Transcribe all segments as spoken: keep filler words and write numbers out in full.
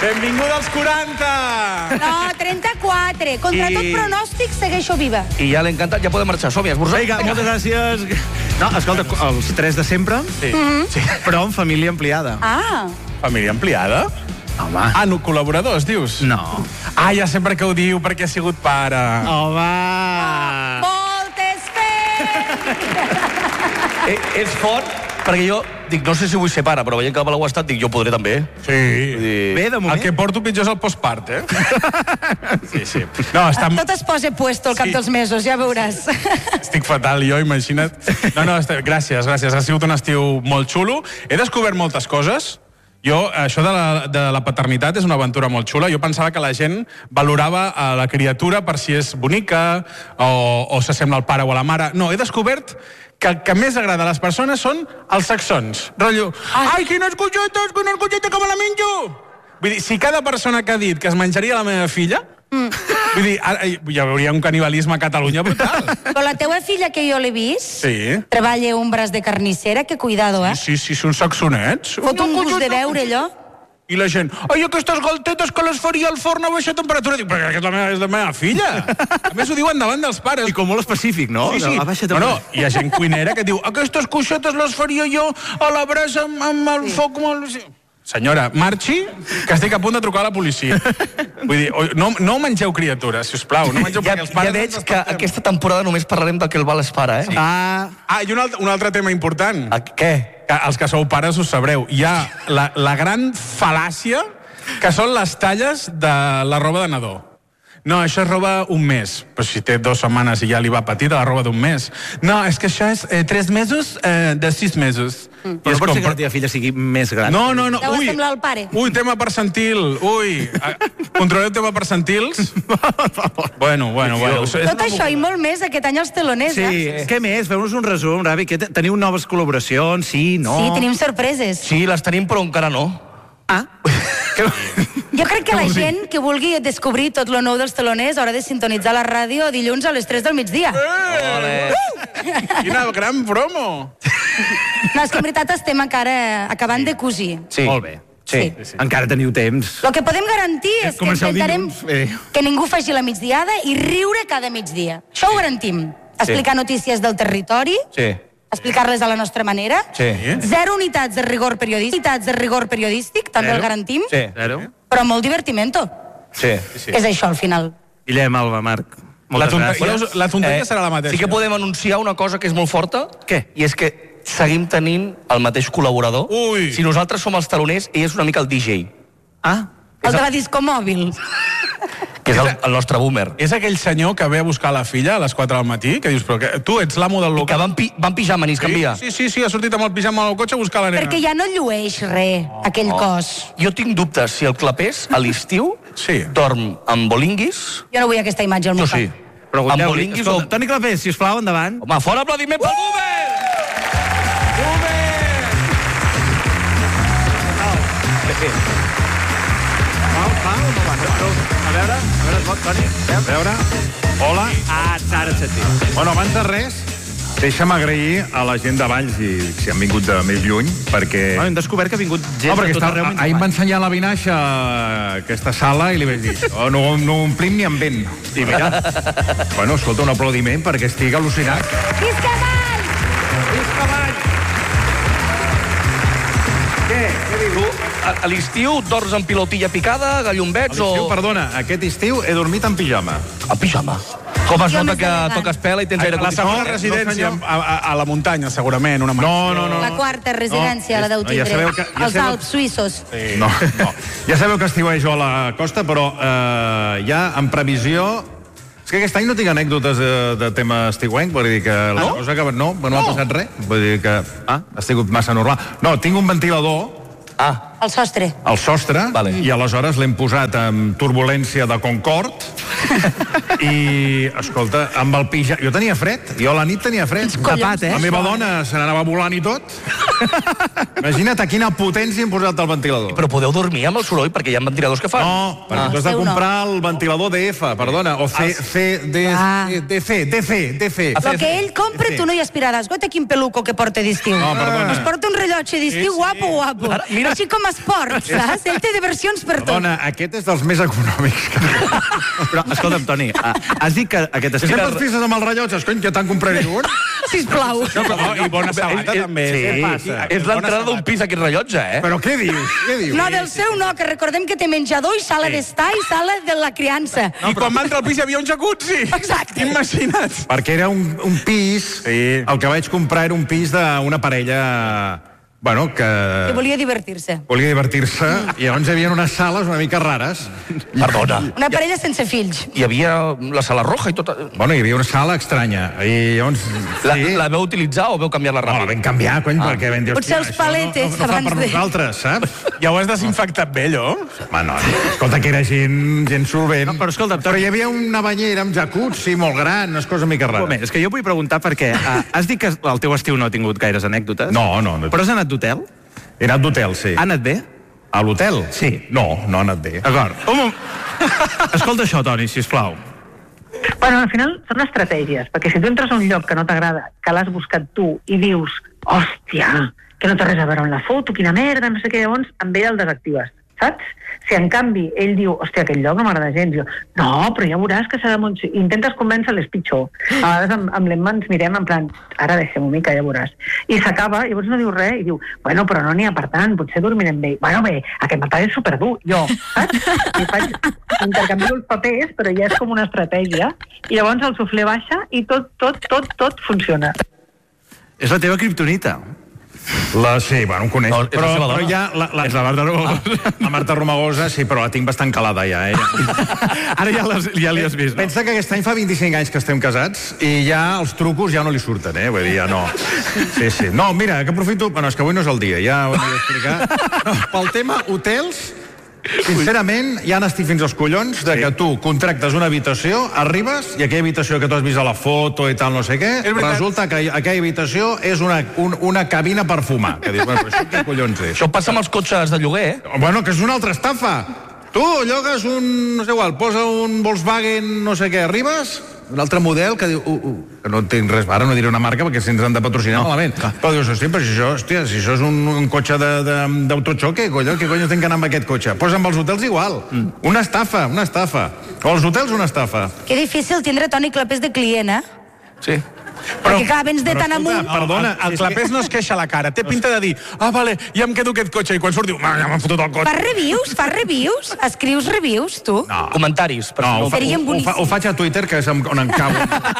Benvinguda als quaranta! No, trenta-quatre. Contra I- tot pronòstic, segueixo viva. I ja l'he encantat, ja podem marxar. Som-hi, esmorzar. Vinga, moltes gràcies. No, escolta, els tres de sempre, Sí. sí. però amb família ampliada. Ah, Família ampliada? Home. Ah, no, col·laboradors, dius? No. Ah, ja sempre que ho diu, perquè ha sigut pare. Home. moltes feliç! Eh, és fort, perquè jo dic, no sé si vull ser pare, però veient que el Palau ha estat, dic, jo podré també. Sí. I... Bé, de moment. El que porto pitjor és el postpart, eh? Sí, sí. No, està... Tot es posa puesto al cap Sí. dels mesos, ja veuràs. Estic fatal, jo, imagina't. No, no, està... gràcies, gràcies. Ha sigut un estiu molt xulo. He descobert moltes coses. Jo, això de la, de la paternitat és una aventura molt xula. Jo pensava que la gent valorava a la criatura per si és bonica o, o s'assembla al pare o a la mare. No, he descobert que el que més agrada a les persones són els sacsons. Rotllo, ai, quines coixetes, quines coixetes, que me la menjo! Vull dir, si cada persona que ha dit que es menjaria la meva filla, mm. vull dir, ara, hi hauria un canibalisme a Catalunya brutal. Però la teua filla, que jo l'he vist, Sí. treballa un braç de carnissera, que cuidado, eh? Sí, sí, són sacsonets. Fot un gust de veure, allò. I la gent, ai, aquestes galtetes que les faria al forn a baixa temperatura. Dic, perquè és la meva, és la meva filla. A més, ho diuen davant dels pares. I com molt específic, no? Sí, sí. A baixa No, no, hi ha gent cuinera que diu, aquestes coixetes les faria jo a la brasa amb, amb el sí. foc molt... Senyora, marxi, que estic a punt de trucar a la policia. Vull dir, no, no mengeu criatures, sisplau. No mengeu Ja, perquè els pares... ja veig ens que respectem. aquesta temporada només parlarem del que el val es pare, eh? Sí. Ah, Ah, i un altre, un altre tema important. A, què? Que els que sou pares ho sabreu. Hi ha la, la gran fal·làcia que són les talles de la roba de nadó. No, això és roba un mes. Però si té dues setmanes i ja li va petita, la roba d'un mes. No, és que això és eh, tres mesos eh, de sis mesos. Mm. però no pot ser que la teva filla sigui més gran. No, no, no. Deu Ui, semblar el pare. ui, tema percentil. Ui, ah, controleu el tema percentils? Bueno, bueno, bueno. És Tot això i molt més aquest any als teloners, Sí, eh? què més? Feu-nos un resum, Ravi. Que te- teniu noves col·laboracions? Sí, no? Sí, tenim sorpreses. Sí, les tenim, però encara no. Ah, Jo crec que la gent que vulgui descobrir tot lo nou dels teloners haurà de sintonitzar la ràdio dilluns a les tres del migdia. Ole. Quina gran promo! No, és que en veritat estem encara acabant de cosir. Sí. molt bé. Sí. Sí. Encara teniu temps. El que podem garantir és que Comenceu intentarem dilluns, bé. que ningú faci la migdiada i riure cada migdia. Això ho garantim. Explicar notícies del territori, Sí. explicar-les a la nostra manera. Sí. Zero unitats de rigor periodístic, unitats de rigor periodístic, també Zero. el garantim, Sí. Zero. però molt divertimento. Sí. Sí. És això, al final. Guillem, Alba, Marc. La, Moltes tonte... gràcies. la tonteria serà la mateixa. Sí que podem anunciar una cosa que és molt forta. Què? I és que seguim tenint el mateix col·laborador. Ui. Si nosaltres som els taloners, ell és una mica el D J, Ah, El de la disco mòbil. que és el, el nostre boomer. És aquell senyor que ve a buscar la filla a les quatre del matí, que dius, però que, tu ets l'amo del Que local. van, pi, van pijama ni es canvia. Sí, sí, sí, ha sortit amb el pijama al cotxe a buscar la nena. Perquè ja no llueix res, aquell cos. Jo tinc dubtes si el clapés, a l'estiu, Sí. dorm amb bolinguis. Jo no vull aquesta imatge al meu Jo sí. cap. Amb pregunteu-li. bolinguis Escolta, o... Toni Clapés, sisplau, endavant. Home, fora aplaudiment pel boomer! Pau, Pau, no va, no, a veure, a veure, es pot, Toni? A veure, hola. Ah, ara et sentim. Bueno, abans de res, deixa'm agrair a la gent de Valls i si han vingut de més lluny, perquè... Bueno, hem descobert que ha vingut gent No, perquè de tot està, arreu. mentre ahir em va balla. ensenyar la Vinaixa aquesta sala i li vaig dir oh, no, no ho omplim ni amb vent. I mira, bueno, escolta, un aplaudiment perquè estic al·lucinat. Visca Valls! Visca Valls! Què? Què dius? Tu, a, a l'estiu, dorms amb pilotilla picada, gallombets o... L'estiu, perdona, aquest estiu he dormit en pijama. En pijama. Com es Jo nota més que elegant. toques pela i tens aire A la segona condicionat? residència, no, senyor. a, a, a la muntanya, segurament, una No, no, no. La quarta residència, No, la del no, ja Tigre. sabeu que- ja Els sabeu- Alps suïssos. No, no. Ja sabeu que estiuejo a la costa, però eh, ja en previsió... És que aquest any no tinc anècdotes de, de tema estiuenc, vull dir que la no? cosa que... No, no ha passat res. Vull dir que ah, ha sigut massa normal. No, tinc un ventilador Ah, El sostre. al sostre Vale. i aleshores l'hem posat amb turbulència de Concorde i, escolta, amb el pijama... Jo tenia fred, jo a la nit tenia fred. Tapat, eh? La meva dona se n'anava volant i tot. Imagina't a quina potència hem posat el ventilador. però podeu dormir amb el soroll, perquè hi ha ventiladors que fan. No, perquè Ah. tu has de El seu no. comprar el ventilador D F, perdona, o C, C, D, Ah. D C, D C, D C. El que ell compra, Sí. tu no hi aspiraràs. Guaita quin peluco que porta d'estiu. No, perdona. Es porta un rellotge d'estiu Sí, sí. guapo, guapo. Ara, mira. Així com esports, saps? Ell té diversions per tot. Dona, aquest és dels més econòmics. Però, escolta'm, Toni, has dit que aquest Que estil... sempre els fixes amb els rellotges, cony, que t'han compraré un. Sisplau. No, però, i bona sabata, també. Sí, Què passa? és l'entrada d'un pis, aquest rellotge, eh? Però què dius? Què dius? No, del seu no, que recordem que té menjador i sala d'estar i sala de la criança. I quan va entrar al pis hi havia un jacuzzi. Exacte. Imagina't. Perquè era un, un pis, Sí. el que vaig comprar era un pis d'una parella, bueno, que... Que volia divertir-se. volia divertir-se, i llavors hi havia unes sales una mica rares. Perdona. Una parella sense fills. Hi havia la sala roja i tot... Bueno, hi havia una sala estranya, i llavors... La, la veu utilitzar o veu canviar-la No, la ràpid? vam canviar, cony, ah. perquè vam dir... Potser els "Hòstia, això paletes, no, no, no fa abans per de- nosaltres, saps? Ja ho has desinfectat bé, allò? Home, no, escolta, que era gent, gent solvent. No, però escolta, però hi havia una banyera amb jacuzzi molt gran, unes coses mica Un rares. moment, és que jo vull preguntar perquè uh, has dit que el teu estiu no ha tingut gaires anècdotes? No, no, no. Però has anat d'hotel? He anat d'hotel, sí. Ha anat bé? A l'hotel? Sí. No, no ha anat bé. D'acord. Un moment. Escolta això, Toni, sisplau. Bueno, al final són estratègies, perquè si tu entres a un lloc que no t'agrada, que l'has buscat tu i dius, hòstia, que no té res a veure amb la foto, quina merda, no sé què, llavors amb ell el desactives, saps? Si en canvi ell diu, hòstia, aquest lloc no m'agrada gens, jo, no, però ja veuràs que serà molt... Intentes convèncer, és pitjor. A vegades amb, amb l'Emma ens mirem en plan, ara deixem-ho mica, ja veuràs. I s'acaba, llavors no diu res, i diu, bueno, però no n'hi ha per tant, potser dormirem bé. Bueno, bé, aquest matí és superdur, jo, saps? I faig, intercanvio els papers, però ja és com una estratègia, i llavors el suflé baixa i tot, tot, tot, tot funciona. És la teva kriptonita. La, sí, bueno, em coneix. No, és la però, seva dona. però ja... La, la, És la Marta Romagosa. La Marta Romagosa, sí, però la tinc bastant calada ja. Eh? Ara ja, les, ja li has vist, no? Pensa que aquest any fa vint-i-cinc anys que estem casats i ja els trucos ja no li surten, eh? Vull dir, ja no. Sí, sí. No, mira, que aprofito... Bueno, és que avui no és el dia, ja ho he d'explicar. No, pel tema hotels, sincerament, ja n'estic fins als collons de que tu contractes una habitació, arribes, i aquella habitació que tu has vist a la foto i tal, no sé què, resulta que aquella habitació és una, un, una cabina per fumar. Que dius, bueno, però això què collons és? Això passa amb els cotxes de lloguer, eh? Bueno, que és una altra estafa. Tu llogues un, no sé igual, posa un Volkswagen, no sé què, arribes, un altre model que diu, uh, uh, que no tinc res, ara no diré una marca perquè si ens han de patrocinar no, malament. Clar. Però dius, hosti, però si això, hòstia, si això és un, un cotxe d'autoxoc, què colló, què colló tinc que anar amb aquest cotxe? Posa amb els hotels igual. Mm. Una estafa, una estafa. O els hotels una estafa. Que difícil tindre Toni Clapés de client, eh? Sí. Però, perquè clar, vens de tan amunt... Perdona, el, el Clapés no es queixa a la cara. Té pinta de dir, ah, vale, ja em quedo aquest cotxe. I quan surt diu, ah, ja m'han fotut el cotxe. Fas reviews? Fas reviews? Escrius reviews, tu? No. Comentaris. Per No, si ho, fa, Serien ho, ho, fa, boníssims. ho faig a Twitter, que és on em cau.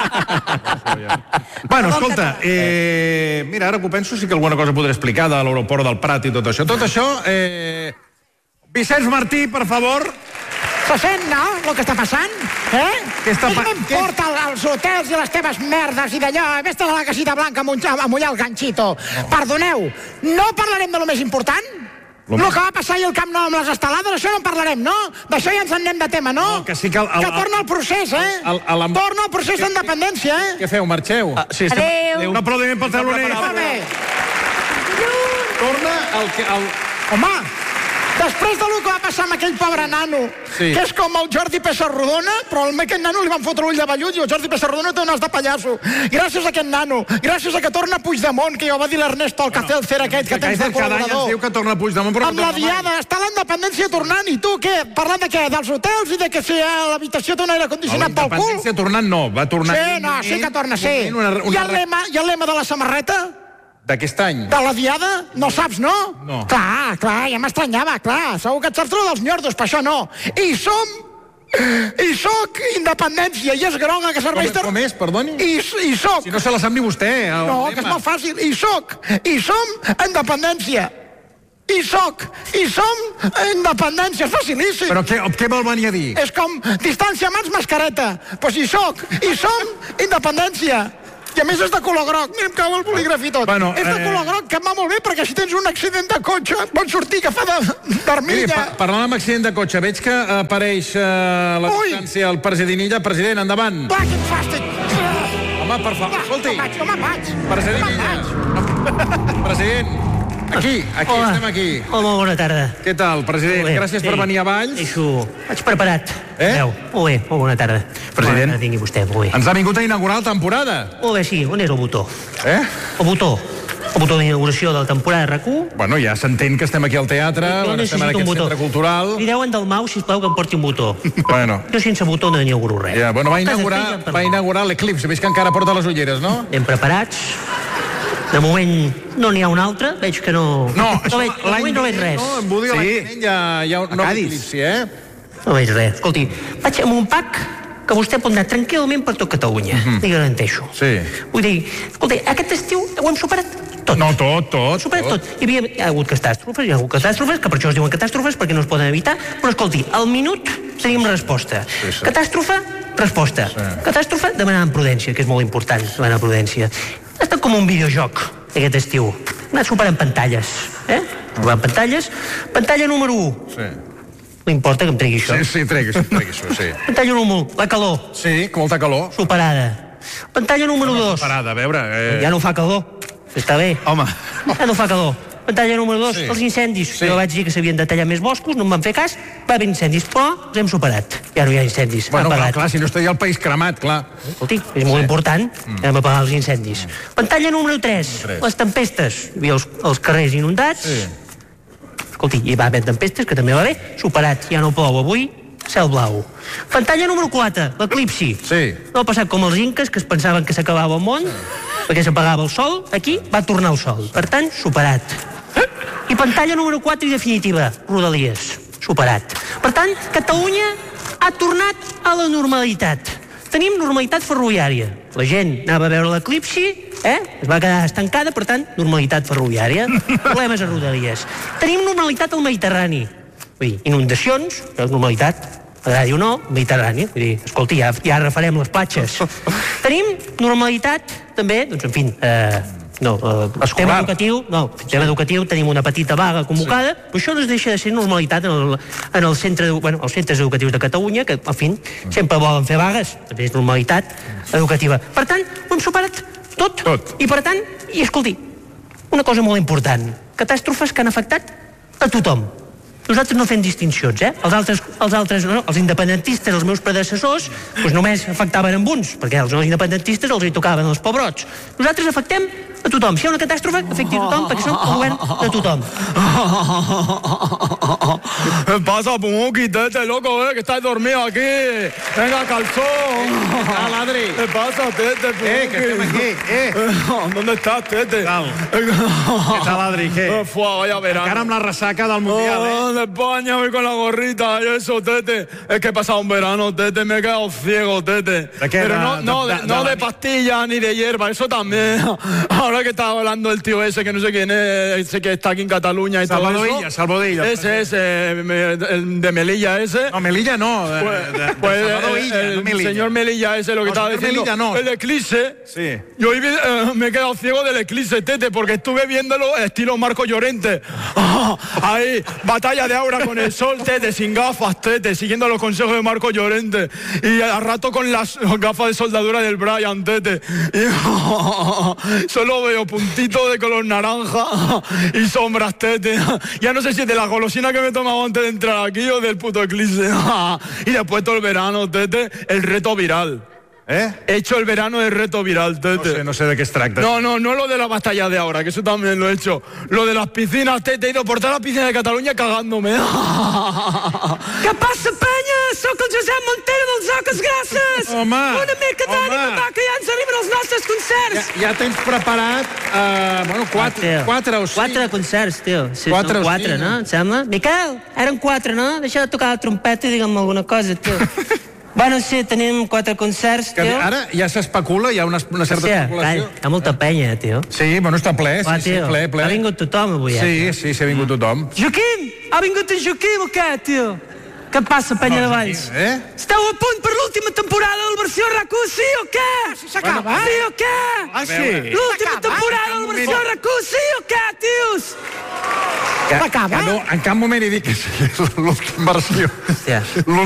Bueno, escolta, eh, mira, ara que ho penso, sí que alguna cosa podré explicar de l'aeroport del Prat i tot això. Tot això, eh... Vicenç Martí, per favor. Se sent, no?, el que està passant? Eh? Què està A mi pa- m'importa el- els hotels i les teves merdes i d'allò. Vés-te a la casita blanca a mullar, a mullar el ganxito. No. Perdoneu, no parlarem de lo més important? Lo El més- que va passar ahir al Camp Nou amb les estelades, això no en parlarem, no? D'això ja ens en anem de tema, no? No, que sí que el- el- que torna el procés, eh? el- el- Torna el procés d'independència, eh? Què feu, marxeu? Ah, sí, estem... Adéu. Un aplaudiment pel taloner. Molt bé. Torna el que... El... Home, després de lo que va passar amb aquell pobre nano, Sí. que és com el Jordi Pessarrodona, però al aquell nano li van fotre l'ull de vellut i el Jordi Pessarrodona té un nas de pallasso. Gràcies a aquest nano, gràcies a que torna Puigdemont, que ja ho va dir l'Ernesto, el cafè al cer aquest, que tens de cada any ens col·laborador. diu que torna Puigdemont, però Amb no la torna mai. diada, està la independència tornant, i tu què? Parlant de què? Dels hotels i de que si a l'habitació té un aire A la condicionat pel cul? independència tornant no, va tornar... Sí, no, sí que torna, sí. Una, una, I el lema, i el lema de la samarreta? D'aquest any. De la diada? No saps, no? No. Clar, clar, ja m'estranyava, clar. Segur que et saps lo dels nyordos, per això no. I som... I soc independència, i és groga que serveix... Com, com és, perdoni? I, i soc... Si no se la sap ni vostè. El No, que és molt fàcil. I soc, i som independència. I soc, i som independència. És facilíssim. Però què, què vol venir a dir? És com distància mans, mascareta. Doncs pues hi soc, i som independència. I a més és de color groc. Mira, em cau el bolígraf i tot. Bueno, és de eh, color groc, que em va molt bé, perquè si tens un accident de cotxe, pots sortir que fa de- Miri, d'armilla. pa parlant amb accident de cotxe, veig que apareix eh, a la Ui. distància el president Illa. President, endavant. Clar, quin fàstic. Home, per favor, escolti. No vaig, no me'n vaig. President No me'n Illa. vaig. President, aquí, aquí, Hola. estem aquí. Hola, bona tarda. Què tal, president? Molt bé. Gràcies per Sí. venir a Valls. Deixo... Vaig preparat. Eh? Veu, molt bé, molt bona tarda. President. Bona tarda tingui vostè, molt bé. Ens ha vingut a inaugurar la temporada. Molt bé, sí, on és el botó? Eh? El botó. El botó d'inauguració de la temporada R A C u. Bueno, ja s'entén que estem aquí al teatre, Jo estem en necessito un aquest botó. centre cultural... Li deuen del Mau, sisplau, que em porti un botó. Bueno. Jo sense botó no inauguro res. Ja, bueno, va Casa inaugurar, feia per- va inaugurar l'Eclipse. Veig que encara porta les ulleres, no? Ben preparats. De moment no n'hi ha un altre. Veig que no... No, no veig, de moment no veig res. No, en Budi, l'any vinent ja hi ha un nou eclipsi, eh? No veig res. Escolti, vaig amb un pack que vostè pot anar tranquil·lament per tot Catalunya. Mhm. Li garanteixo. Sí. Vull dir, escolti, aquest estiu ho hem superat tot. No, tot, tot. Superat tot. Hi havia hi ha hagut catàstrofes, hi ha hagut catàstrofes, que per això es diuen catàstrofes, perquè no es poden evitar, però escolti, al minut tenim resposta. Sí, sí. Catàstrofe, resposta. Sí. Catàstrofe, demanant prudència, que és molt important, demanar prudència. Ha estat com un videojoc, aquest estiu. Ha anat superant pantalles, eh? Superant pantalles. Pantalla número u. Sí. No importa que em tregui això. Sí, sí, tregui això, tregui això, sí. Pantalla número u, la calor. Sí, que molta calor. Superada. Pantalla número dos. Parada, a veure... Eh... Ja no fa calor. Està bé. Home. Ja no fa calor. Pantalla número dos, Sí. els incendis. Sí. Jo vaig dir que s'havien de tallar més boscos, no em van fer cas, va haver incendis, però els hem superat. Ja no hi ha incendis. Bueno, ha clar, apagat. clar, si no estaria el país cremat, clar. Escolti, és molt Sí. important, Mm. hem apagat els incendis. Pantalla número tres, tres. les tempestes. Hi havia els, els carrers inundats. Sí. Escolti, hi va haver tempestes, que també va bé. Superat, ja no plou avui, cel blau. Pantalla número quatre, l'eclipsi. Sí. No ha passat com els inques, que es pensaven que s'acabava el món, perquè s'apagava el sol. Aquí va tornar el sol. Per tant, superat. I pantalla número quatre i definitiva, Rodalies. Superat. Per tant, Catalunya ha tornat a la normalitat. Tenim normalitat ferroviària. La gent anava a veure l'eclipsi, eh? Es va quedar estancada, per tant, normalitat ferroviària. Problemes a Rodalies. Tenim normalitat al Mediterrani. Vull dir, inundacions, això és normalitat. Agradi o no, Mediterrani. Vull dir, escolti, ja, ja refarem les platges. Tenim normalitat, també, doncs, en fi, eh, no, eh, tema educatiu, no, tema educatiu, tenim una petita vaga convocada, però això no es deixa de ser normalitat en, el, en el centre, bueno, els centres educatius de Catalunya, que, en fi, sempre volen fer vagues, també és normalitat educativa. Per tant, ho hem superat tot. Tot. I per tant, i escolti, una cosa molt important, catàstrofes que han afectat a tothom. Nosaltres no fem distincions, eh? Els altres, els altres no, els independentistes, els meus predecessors, doncs només afectaven amb uns, perquè els no independentistes els hi tocaven els pobrots. Nosaltres afectem a tothom. Si hi ha una catàstrofe, afecti a tothom, perquè som el govern de tothom. ¿Qué pasa, Pumuki? Tete, loco, eh, que estás dormido aquí. Venga, calzón. Ah, ladri. ¿Qué pasa, Tete, Pumuki? Eh, que estem aquí, eh. ¿Dónde estás, Tete? Què tal? Què tal, Adri, què? Fua, vaya verano. Encara amb la ressaca del Mundial, eh? Oh, de España, voy con la gorrita y eso, Tete. Es que he pasado un verano, Tete, me he quedado ciego, Tete. ¿De qué? Pero no, De- no, de- de, de no la- de pastillas ni de hierba, eso también. Ahora que estaba hablando el tío ese, que no sé quién es, ese que está aquí en Cataluña y Salvador todo eso. Illa, Salvador Illa. Ese, ese, me- el de Melilla ese. No, Melilla no. de- Pues, de- de pues Salvador el, Illa, el no Melilla. señor Melilla ese, lo que No, estaba señor diciendo. Melilla no. El eclipse. Sí. Yo hoy vi- eh, me he quedado ciego del eclipse, Tete, porque estuve viéndolo estilo Marco Llorente. Ah, ahí, batalla de aura con el sol, Tete, sin gafas, Tete, siguiendo los consejos de Marco Llorente. Y a rato con las gafas de soldadura del Brian, Tete. Y solo veo puntitos de color naranja y sombras, Tete. Ya no sé si es de la golosina que me he tomado antes de entrar aquí o del puto eclipse. Y después todo el verano, Tete, el reto viral. Eh? He hecho el verano del reto viral, No Tete. sé, no sé de què es tracta. No, no, no lo de la batalla de ahora, que eso también lo he hecho. Lo de las piscinas, Tete, he ido por todas las piscinas de Cataluña cagándome. Què passa, penya? Soc el Josep Montero dels Oques Grasses. Home, Una mica d'ànim, home. va, que ja ens arriben els nostres concerts. Ja, ja tens preparat, uh, bueno, quatre, Ah, tio. quatre o cinc. Quatre concerts, tio. Sí, Quatre són o quatre, cinc, no? eh? Et sembla? Miquel, eren quatre, no? Deixa de tocar la trompeta i digue'm alguna cosa, tio. Bueno, sí, tenim quatre concerts, Que tio. ara ja s'especula, hi ha una, una certa Hòstia, especulació. calla, hi ha molta penya, tio. Sí, bueno, està ple, Va, sí, sí, tio, ple, ple. ha vingut tothom avui, eh? Sí, sí, s'ha vingut tothom. Joaquim! Ha vingut en Joaquim o què, tio? Què passa, penya de Valls? Eh? Esteu a punt per l'última temporada del versió R A C u, sí o què? S'acaba, Sí o què? Ah, sí? L'última temporada del versió R A C u, sí o què, tios? Que, S'acaba? que no, en cap moment he dit que sigui l'última versió. Hòstia.